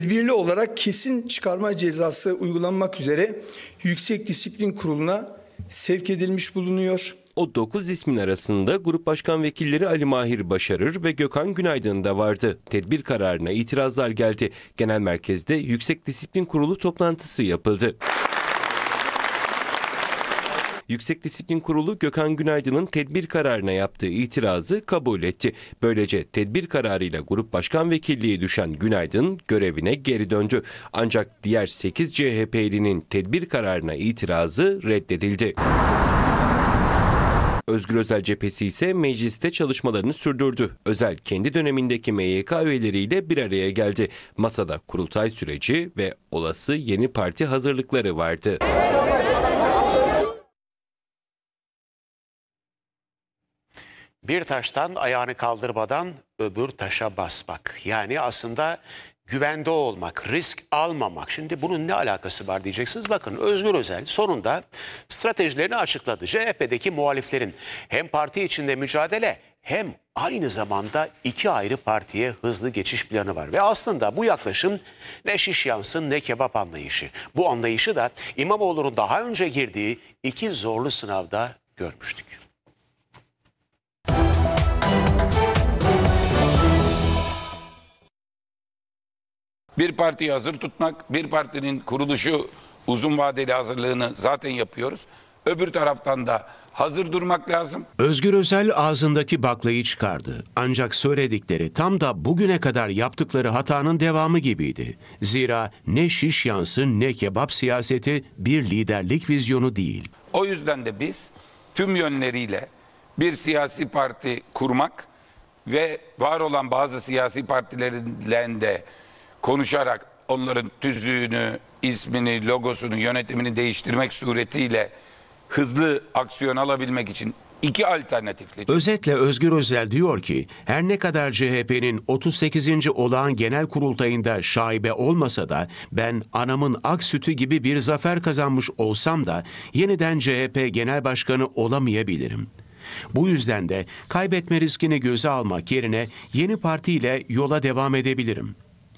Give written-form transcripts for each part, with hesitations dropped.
Tedbirli olarak kesin çıkarma cezası uygulanmak üzere Yüksek Disiplin Kurulu'na sevk edilmiş bulunuyor. O 9 ismin arasında Grup Başkan Vekilleri Ali Mahir Başarır ve Gökhan Günaydın da vardı. Tedbir kararına itirazlar geldi. Genel merkezde Yüksek Disiplin Kurulu toplantısı yapıldı. Yüksek Disiplin Kurulu Gökhan Günaydın'ın tedbir kararına yaptığı itirazı kabul etti. Böylece tedbir kararıyla Grup Başkan Vekilliği düşen Günaydın görevine geri döndü. Ancak diğer 8 CHP'linin tedbir kararına itirazı reddedildi. Özgür Özel cephesi ise mecliste çalışmalarını sürdürdü. Özel kendi dönemindeki MYK üyeleriyle bir araya geldi. Masada kurultay süreci ve olası yeni parti hazırlıkları vardı. Bir taştan ayağını kaldırmadan öbür taşa basmak. Yani aslında güvende olmak, risk almamak. Şimdi bunun ne alakası var diyeceksiniz. Bakın Özgür Özel sonunda stratejilerini açıkladı. CHP'deki muhaliflerin hem parti içinde mücadele hem aynı zamanda iki ayrı partiye hızlı geçiş planı var. Ve aslında bu yaklaşım ne şiş yansın ne kebap anlayışı. Bu anlayışı da İmamoğlu'nun daha önce girdiği iki zorlu sınavda görmüştük. Bir partiyi hazır tutmak, bir partinin kuruluşu uzun vadeli hazırlığını zaten yapıyoruz. Öbür taraftan da hazır durmak lazım. Özgür Özel ağzındaki baklayı çıkardı. Ancak söyledikleri tam da bugüne kadar yaptıkları hatanın devamı gibiydi. Zira ne şiş yansın ne kebap siyaseti bir liderlik vizyonu değil. O yüzden de biz tüm yönleriyle bir siyasi parti kurmak ve var olan bazı siyasi partilerle de konuşarak onların tüzüğünü, ismini, logosunu, yönetimini değiştirmek suretiyle hızlı aksiyon alabilmek için iki alternatifle. Özetle Özgür Özel diyor ki her ne kadar CHP'nin 38. olağan genel kurultayında şaibe olmasa da ben anamın ak sütü gibi bir zafer kazanmış olsam da yeniden CHP genel başkanı olamayabilirim. Bu yüzden de kaybetme riskini göze almak yerine yeni partiyle yola devam edebilirim.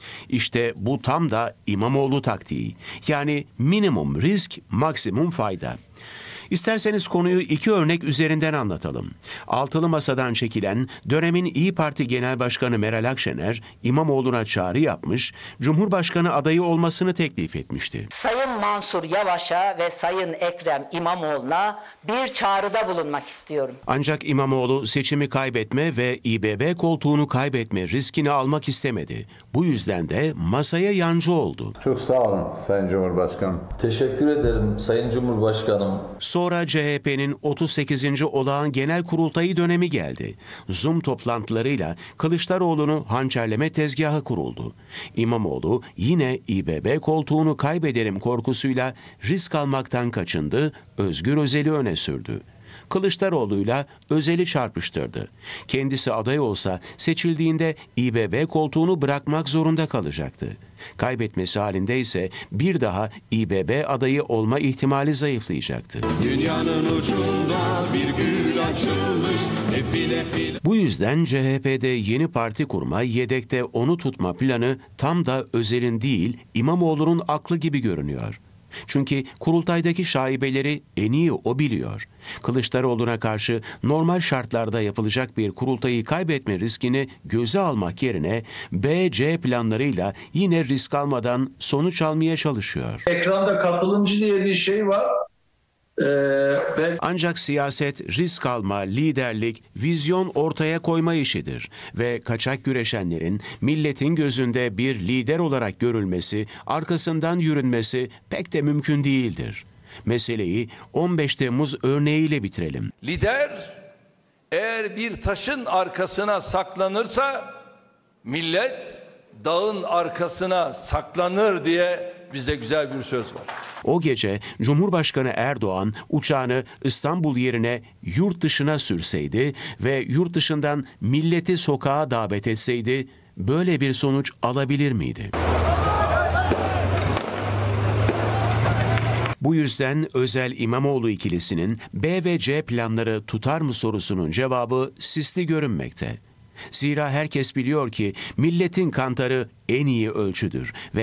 İşte bu tam da İmamoğlu taktiği. Yani minimum risk, maksimum fayda. İsterseniz konuyu iki örnek üzerinden anlatalım. Altılı Masa'dan çekilen dönemin İYİ Parti Genel Başkanı Meral Akşener, İmamoğlu'na çağrı yapmış, Cumhurbaşkanı adayı olmasını teklif etmişti. Sayın Mansur Yavaş'a ve Sayın Ekrem İmamoğlu'na bir çağrıda bulunmak istiyorum. Ancak İmamoğlu seçimi kaybetme ve İBB koltuğunu kaybetme riskini almak istemedi. Bu yüzden de masaya yancı oldu. Çok sağ olun Sayın Cumhurbaşkanım. Teşekkür ederim Sayın Cumhurbaşkanım. Sonra CHP'nin 38. olağan genel kurultayı dönemi geldi. Zoom toplantılarıyla Kılıçdaroğlu'nu hançerleme tezgahı kuruldu. İmamoğlu yine İBB koltuğunu kaybederim korkusuyla risk almaktan kaçındı, Özgür Özel'i öne sürdü. Kılıçdaroğlu'yla Özel'i çarpıştırdı. Kendisi aday olsa seçildiğinde İBB koltuğunu bırakmak zorunda kalacaktı. Kaybetmesi halinde ise bir daha İBB adayı olma ihtimali zayıflayacaktı. Dünyanın ucunda bir gül açılmış. Bu yüzden CHP'de yeni parti kurma, yedekte onu tutma planı tam da Özel'in değil İmamoğlu'nun aklı gibi görünüyor. Çünkü kurultaydaki şaibeleri en iyi o biliyor. Kılıçdaroğlu'na karşı normal şartlarda yapılacak bir kurultayı kaybetme riskini göze almak yerine B-C planlarıyla yine risk almadan sonuç almaya çalışıyor. Ekranda katılımcı diye bir şey var. Ancak siyaset risk alma, liderlik, vizyon ortaya koyma işidir ve kaçak güreşenlerin milletin gözünde bir lider olarak görülmesi, arkasından yürünmesi pek de mümkün değildir. Meseleyi 15 Temmuz örneğiyle bitirelim. Lider eğer bir taşın arkasına saklanırsa millet dağın arkasına saklanır diye bize güzel bir söz var. O gece Cumhurbaşkanı Erdoğan uçağını İstanbul yerine yurt dışına sürseydi ve yurt dışından milleti sokağa davet etseydi böyle bir sonuç alabilir miydi? Bu yüzden Özel İmamoğlu ikilisinin B ve C planları tutar mı sorusunun cevabı sisli görünmekte. Zira herkes biliyor ki milletin kantarı en iyi ölçüdür ve